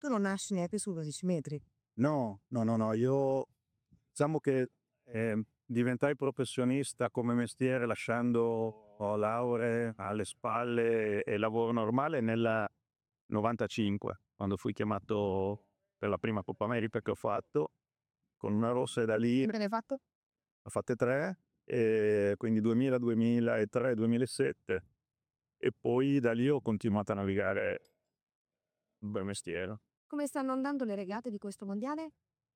Tu non nasci neanche su 12 metri. No, io diciamo che diventai professionista come mestiere lasciando lauree alle spalle e lavoro normale nel 95, quando fui chiamato per la prima Coppa America che ho fatto, con una rossa, e da lì Che ne hai fatto? ho fatte 3, quindi 2000, 2003, 2007, e poi da lì ho continuato a navigare un bel mestiere. Come stanno andando le regate di questo mondiale?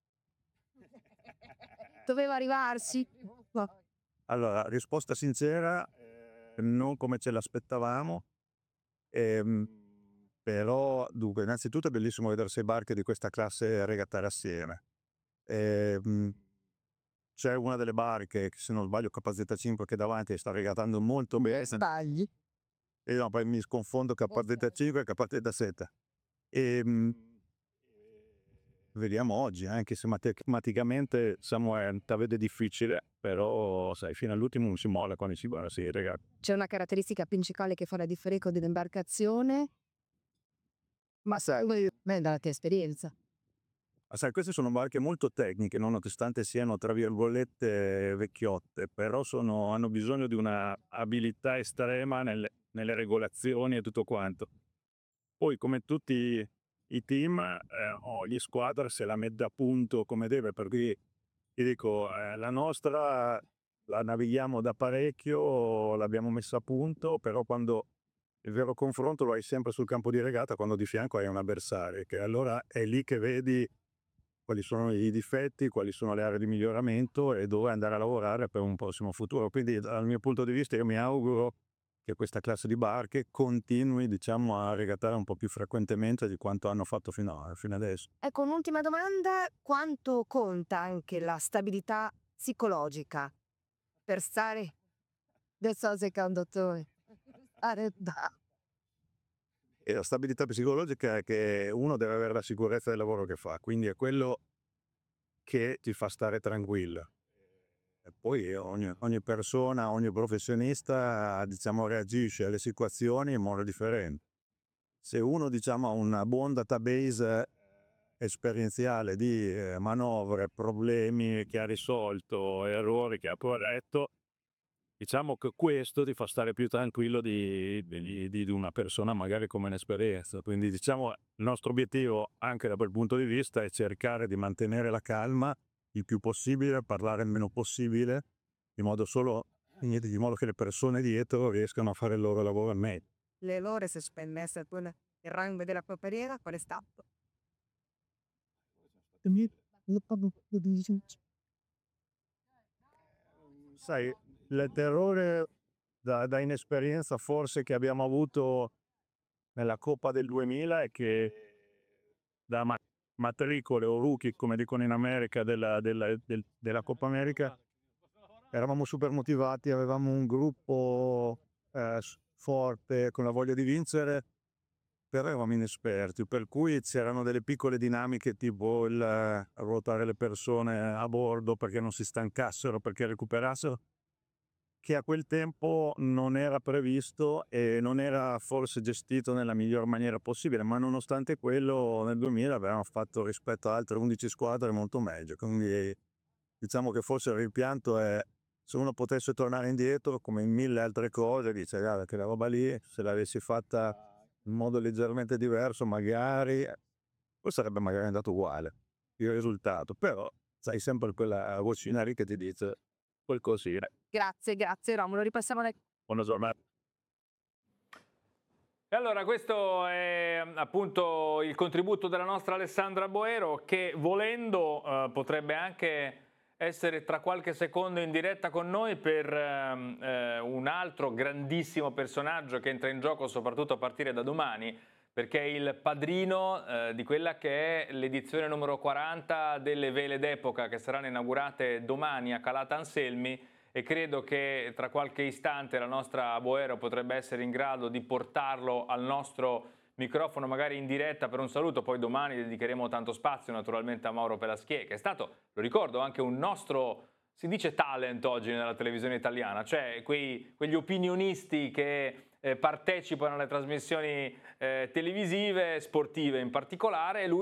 Doveva arrivarsi. No. Allora, risposta sincera, non come ce l'aspettavamo, però dunque innanzitutto è bellissimo vedere 6 barche di questa classe regattare assieme. C'è una delle barche, che se non sbaglio KZ5, che davanti sta regattando molto bene, Sbagli. e no, poi mi sconfondo KZ5 e KZ7. Vediamo oggi, anche se matematicamente Samuel la vede difficile, però sai, fino all'ultimo non si molla quando si regata. C'è una caratteristica principale che fa la differenza dell'imbarcazione? Ma sai, dalla tua esperienza. Ma sai, queste sono barche molto tecniche, nonostante siano tra virgolette vecchiotte, però hanno bisogno di una abilità estrema nelle regolazioni e tutto quanto. Poi, come tutti i team, ogni squadra se la mette a punto come deve, per cui ti dico, la nostra la navighiamo da parecchio, l'abbiamo messa a punto, però quando il vero confronto lo hai sempre sul campo di regata, quando di fianco hai un avversario, che allora è lì che vedi quali sono i difetti, quali sono le aree di miglioramento e dove andare a lavorare per un prossimo futuro. Quindi dal mio punto di vista io mi auguro che questa classe di barche continui, diciamo, a regattare un po' più frequentemente di quanto hanno fatto fino adesso. Ecco, un'ultima domanda: quanto conta anche la stabilità psicologica per stare del so secondo te? E la stabilità psicologica è che uno deve avere la sicurezza del lavoro che fa, quindi è quello che ti fa stare tranquillo. E poi ogni persona, ogni professionista, diciamo, reagisce alle situazioni in modo differente. Se uno, diciamo, ha un buon database esperienziale di manovre, problemi che ha risolto, errori che ha corretto, diciamo che questo ti fa stare più tranquillo di una persona magari come inesperienza. Quindi, diciamo, il nostro obiettivo anche da quel punto di vista è cercare di mantenere la calma il più possibile, parlare il meno possibile, di modo che le persone dietro riescano a fare il loro lavoro al meglio. Le loro se spendesse il rango della propria qual è stato? Sai, il terrore da inesperienza forse che abbiamo avuto nella Coppa del 2000 è che da matricole o rookie, come dicono in America, della Coppa America, eravamo super motivati, avevamo un gruppo forte, con la voglia di vincere, però eravamo inesperti, per cui c'erano delle piccole dinamiche tipo il ruotare le persone a bordo perché non si stancassero, perché recuperassero, che a quel tempo non era previsto e non era forse gestito nella miglior maniera possibile, ma nonostante quello nel 2000 avevamo fatto rispetto a altre 11 squadre molto meglio, quindi diciamo che forse il rimpianto è, se uno potesse tornare indietro come in 1000 altre cose, dice guarda che la roba lì se l'avessi fatta in modo leggermente diverso magari poi sarebbe magari andato uguale il risultato, però sai sempre quella vocina lì che ti dice qualcosina. Grazie Romolo, ripassiamo da... Buona giornata. E allora questo è appunto il contributo della nostra Alessandra Boero, che volendo potrebbe anche essere tra qualche secondo in diretta con noi per un altro grandissimo personaggio che entra in gioco soprattutto a partire da domani, perché è il padrino di quella che è l'edizione numero 40 delle Vele d'Epoca, che saranno inaugurate domani a Calata Anselmi, e credo che tra qualche istante la nostra Boero potrebbe essere in grado di portarlo al nostro microfono, magari in diretta per un saluto. Poi domani dedicheremo tanto spazio naturalmente a Mauro Pelaschier, che è stato, lo ricordo, anche un nostro, si dice talent oggi nella televisione italiana, cioè quegli opinionisti che partecipano alle trasmissioni televisive, sportive in particolare, e lui